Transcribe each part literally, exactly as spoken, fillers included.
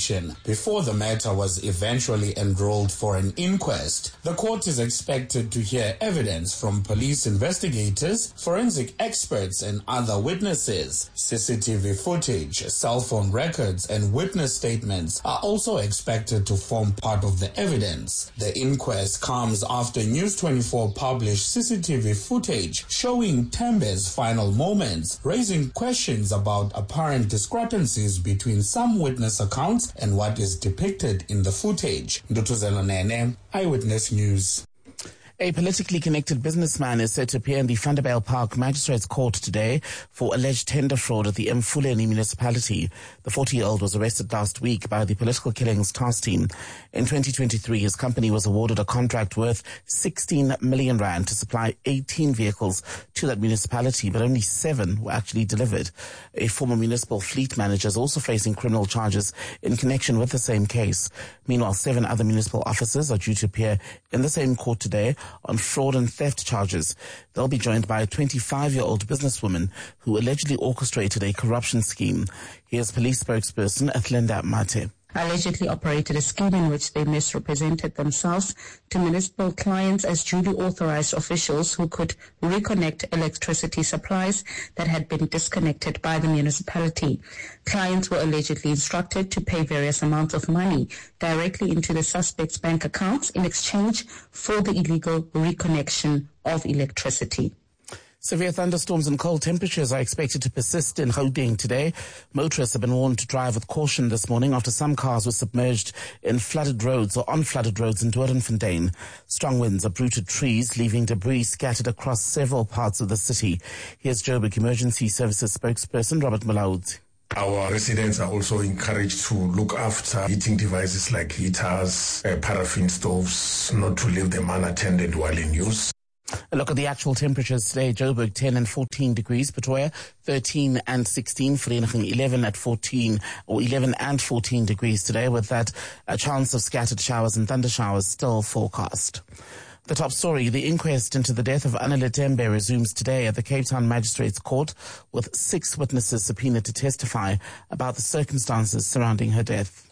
investigation before the matter was eventually enrolled for an inquest. The court is expected to hear evidence from police investigators, forensic experts, and other witnesses. C C T V footage, cell phone records, and witness statements are also expected to form part of the evidence. The inquest comes after News twenty-four published C C T V footage showing Tembe's final moments, raising questions about apparent discrepancies between some witness accounts and what is depicted in the footage. Ndutuzelo Nene, Eyewitness News. A politically connected businessman is set to appear in the Vanderbijl Park Magistrates Court today for alleged tender fraud at the Emfuleni municipality. The forty-year-old was arrested last week by the Political Killings Task Team. In twenty twenty-three, his company was awarded a contract worth sixteen million rand to supply eighteen vehicles to that municipality, but only seven were actually delivered. A former municipal fleet manager is also facing criminal charges in connection with the same case. Meanwhile, seven other municipal officers are due to appear in the same court today on fraud and theft charges. They'll be joined by a twenty-five-year-old businesswoman who allegedly orchestrated a corruption scheme. Here's police spokesperson Athlenda Mate. Allegedly operated a scheme in which they misrepresented themselves to municipal clients as duly authorized officials who could reconnect electricity supplies that had been disconnected by the municipality. Clients were allegedly instructed to pay various amounts of money directly into the suspects' bank accounts in exchange for the illegal reconnection of electricity. Severe thunderstorms and cold temperatures are expected to persist in Gauteng today. Motorists have been warned to drive with caution this morning after some cars were submerged in flooded roads or on flooded roads in Doornfontein. Strong winds uprooted trees, leaving debris scattered across several parts of the city. Here's Joburg Emergency Services spokesperson Robert Malaud. Our residents are also encouraged to look after heating devices like heaters, uh, paraffin stoves, not to leave them unattended while in use. A look at the actual temperatures today. Joburg ten and fourteen degrees, Pretoria thirteen and sixteen, Vereeniging eleven at fourteen or eleven and fourteen degrees today, with that a chance of scattered showers and thunder showers still forecast. The top story, the inquest into the death of Anele Tembe resumes today at the Cape Town Magistrates Court, with six witnesses subpoenaed to testify about the circumstances surrounding her death.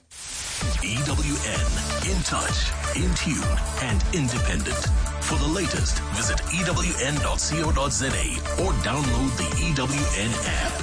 E W N, in touch, in tune, and independent. For the latest, visit E W N dot co dot za or download the E W N app.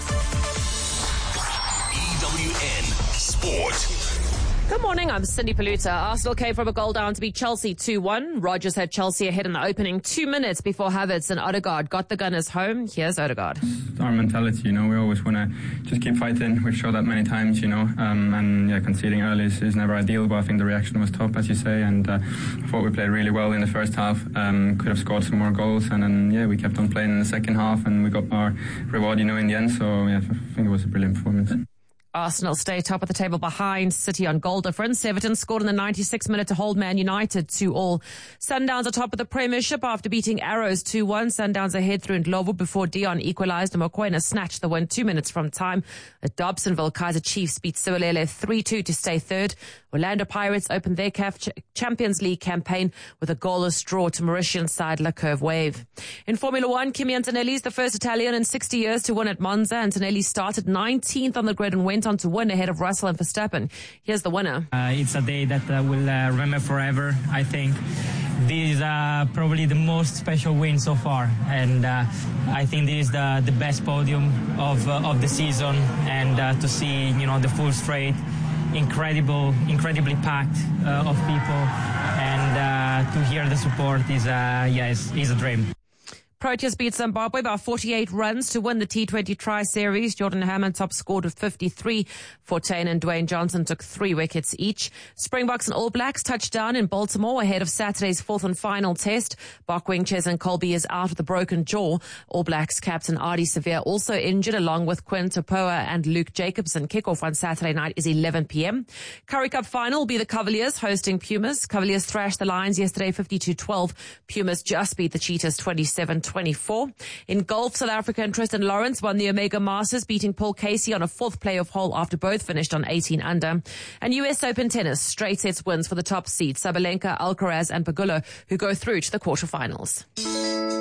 E W N Sport. Good morning, I'm Cindy Paluta. Arsenal came from a goal down to beat Chelsea two one. Rodgers had Chelsea ahead in the opening two minutes before Havertz and Odegaard got the Gunners home. Here's Odegaard. Our mentality, you know, we always want to just keep fighting. We've showed that many times, you know, um, and yeah, conceding early is, is never ideal, but I think the reaction was top, as you say, and uh, I thought we played really well in the first half. Um, could have scored some more goals, and then, yeah, we kept on playing in the second half, and we got our reward, you know, in the end, so yeah, I think it was a brilliant performance. Arsenal stay top of the table behind City on goal difference. Everton scored in the ninety-sixth minute to hold Man United two all. Sundowns are top of the Premiership after beating Arrows two one. Sundowns ahead through Ndlovu before Dion equalised and Mokoena snatched the win two minutes from time. At Dobsonville, Kaizer Chiefs beat Siwelele three two to stay third. Orlando Pirates opened their C A F Champions League campaign with a goalless draw to Mauritian side La Curve Wave. In Formula One, Kimi Antonelli is the first Italian in sixty years to win at Monza. Antonelli started nineteenth on the grid and went on to win ahead of Russell and Verstappen. Here's the winner. Uh, it's a day that uh, we'll uh, remember forever, I think. This is uh, probably the most special win so far, and uh, I think this is the, the best podium of uh, of the season, and uh, to see, you know, the full straight, incredible, incredibly packed uh, of people, and uh, to hear the support is, uh, yeah, is, is a dream. Proteas beat Zimbabwe by forty-eight runs to win the T twenty Tri-Series. Jordan Hammond top scored with fifty-three. Fortuin and Dwayne Johnson took three wickets each. Springboks and All Blacks touched down in Baltimore ahead of Saturday's fourth and final test. Bockwing Cheslin Colby is out with a broken jaw. All Blacks captain Ardie Savea also injured, along with Quinn Topoa and Luke Jacobson. Kickoff on Saturday night is eleven p.m. Currie Cup final will be the Cavaliers hosting Pumas. Cavaliers thrashed the Lions yesterday fifty-two twelve. Pumas just beat the Cheetahs twenty-seven twenty-four. In golf, South Africa and Tristan Lawrence won the Omega Masters, beating Paul Casey on a fourth playoff hole after both finished on eighteen under. And U S Open tennis, straight sets wins for the top seeds, Sabalenka, Alcaraz and Pegula, who go through to the quarterfinals.